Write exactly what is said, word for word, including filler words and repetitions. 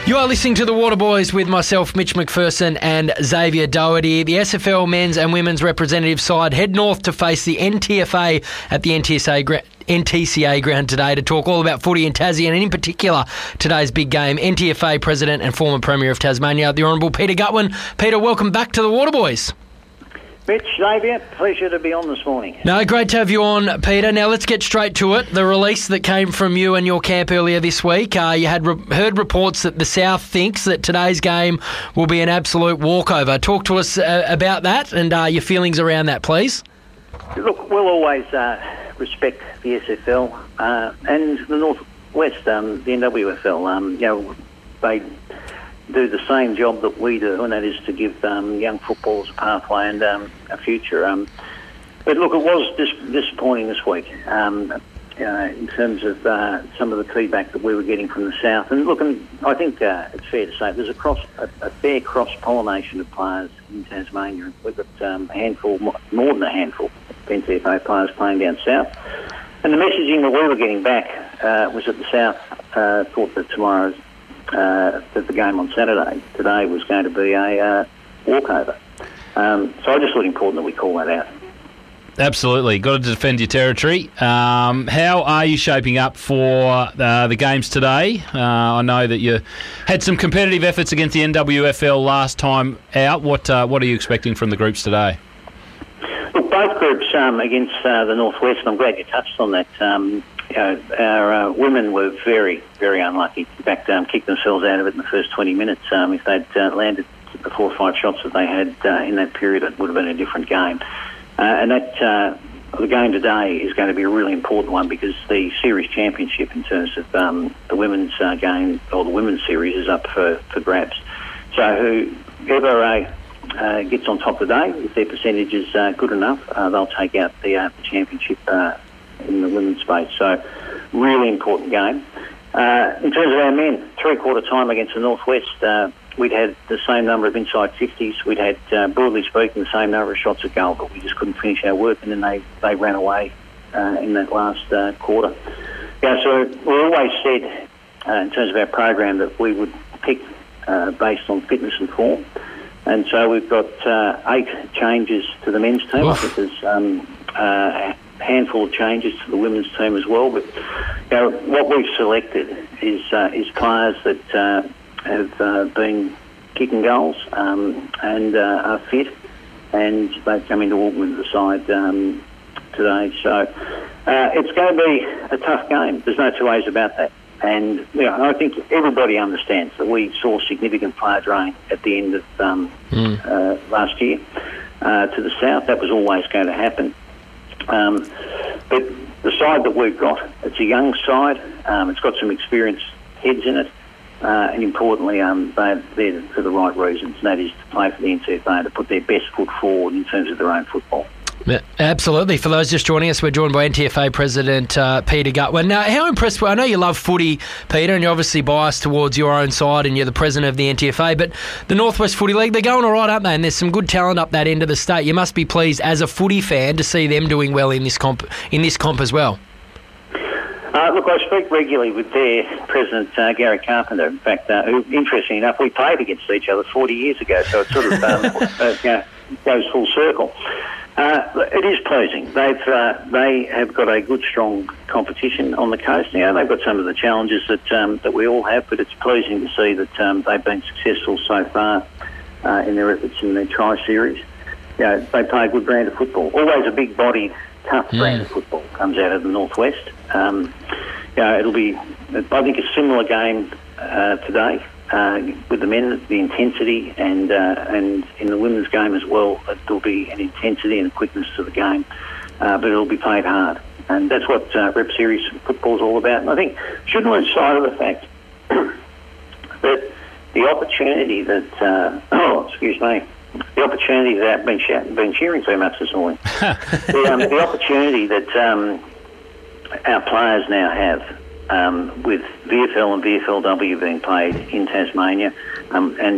You are listening to The Waterboys with myself, Mitch McPherson, and Xavier Doherty. The S F L men's and women's representative side head north to face the N T F A at the N T S A gra- N T C A ground today to talk all about footy in Tassie, and in particular today's big game. N T F A President and former Premier of Tasmania, the Honourable Peter Gutwein. Peter, welcome back to The Waterboys. Mitch, Xavier, pleasure to be on this morning. No, great to have you on, Peter. Now let's get straight to it. The release that came from you and your camp earlier this week, uh, you had re- heard reports that the South thinks that today's game will be an absolute walkover. Talk to us uh, about that and uh, your feelings around that, please. Look, we'll always uh, respect the S F L uh, and the North West, um, the N W F L. Um, you know, they do the same job that we do, and that is to give um, young footballers a pathway and um, a future. Um, but look, it was dis- disappointing this week um, uh, in terms of uh, some of the feedback that we were getting from the South. And look, and I think uh, it's fair to say there's a, cross, a, a fair cross-pollination of players in Tasmania. We've got um, a handful, more than a handful, of N T F A players playing down south. And the messaging that we were getting back uh, was that the South uh, thought that tomorrow's Uh, that the game on Saturday today was going to be a uh, walkover. Um, so I just thought it important that we call that out. Absolutely. Got to defend your territory. Um, how are you shaping up for uh, the games today? Uh, I know that you had some competitive efforts against the N W F L last time out. What uh, what are you expecting from the groups today? Look, both groups um, against uh, the North West, and I'm glad you touched on that. Um, You know, our uh, women were very, very unlucky. In fact, um, kicked themselves out of it in the first twenty minutes. Um, if they'd uh, landed the four or five shots that they had uh, in that period, it would have been a different game. Uh, and that uh, the game today is going to be a really important one because the series championship in terms of um, the women's uh, game, or the women's series, is up for, for grabs. So whoever uh, uh, gets on top today, if their percentage is uh, good enough, uh, they'll take out the, uh, the championship uh in the women's space. So, really important game. Uh, in terms of our men, three-quarter time against the Northwest, uh, we'd had the same number of inside fifties. We'd had, uh, broadly speaking, the same number of shots at goal, but we just couldn't finish our work, and then they, they ran away uh, in that last uh, quarter. Yeah, so we always said, uh, in terms of our program, that we would pick uh, based on fitness and form. And so we've got uh, eight changes to the men's team. Oof. I think there's um, uh, handful of changes to the women's team as well, but you know, what we've selected is uh, is players that uh, have uh, been kicking goals um, and uh, are fit, and they've come into Auckland with the side um, today. So uh, it's going to be a tough game. There's no two ways about that. And you know, I think everybody understands that we saw significant player drain at the end of um, mm. uh, last year uh, to the south. That was always going to happen. Um, but the side that we've got, it's a young side. Um, it's got some experienced heads in it, uh, and importantly, um, they're there for the right reasons, and that is to play for the N T F A, to put their best foot forward in terms of their own football. Yeah, absolutely. For those just joining us, we're joined by N T F A President uh, Peter Gutwein. Now, how impressed were, I know you love footy, Peter, and you're obviously biased towards your own side, and you're the president of the N T F A, but the Northwest Footy League, they're going all right, aren't they? And there's some good talent up that end of the state. You must be pleased as a footy fan to see them doing well in this comp, in this comp as well. Uh, look, I speak regularly with their president, uh, Gary Carpenter. In fact, uh, who, interestingly enough, we played against each other forty years ago, so it sort of um, uh, you know, goes full circle. Uh, it is pleasing. They've uh, they have got a good, strong competition on the coast now. They've got some of the challenges that um, that we all have, but it's pleasing to see that um, they've been successful so far uh, in their efforts in their tri-series. You know, they play a good brand of football. Always a big-bodied, tough mm. brand of football comes out of the Northwest. Um, you know, it'll be, I think, a similar game uh, today. Uh, with the men, the intensity, and uh, and in the women's game as well, there'll be an intensity and a quickness to the game, uh, but it'll be played hard. And that's what uh, Rep Series football is all about. And I think shouldn't lose sight of the fact that the opportunity that, uh, oh, excuse me, the opportunity that I've been, sh- been cheering so much this morning, the, um, the opportunity that um, our players now have, Um, with V F L and V F L W being played in Tasmania, um, and